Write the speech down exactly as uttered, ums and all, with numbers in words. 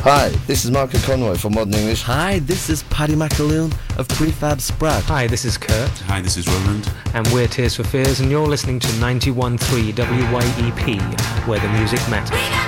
Hi, this is Marco Conroy from Modern English. Hi, this is Paddy McAloon of Prefab Sprout. Hi, this is Kurt. Hi, this is Roland. And we're Tears for Fears, and you're listening to ninety-one point three W Y E P, where the music matters.